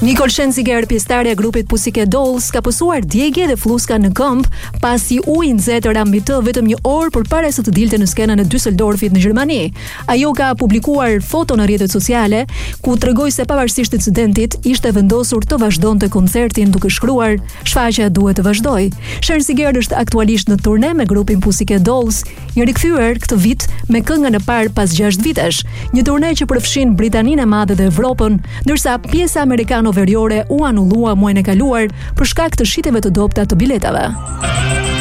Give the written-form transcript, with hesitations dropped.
Nicole Scherzinger, pjesëtarja e grupit Pussycat Dolls, ka pësuar djegje dhe fluska në këmbë pasi u i nxetëra mbi të vetëm një orë përpara se të dilte në skenën e Düsseldorfit në Gjermani. Ajo ka publikuar foto në rrjetet sociale ku tregoi se pavarësisht incidentit ishte vendosur të vazhdonte koncertin duke shkruar: "Shfaqja duhet të vazhdoj." Scherzinger është aktualisht në turne me grupin Pussycat Dolls, i rikthyer këtë vit me këngën e parë pas 6 vitesh, një turne që përfshin Britaninë e Madhe dhe Evropën, ndërsa pjesa amerikano-veriore u anullua muajin e kaluar për shkak të shitjeve të dobta të biletave.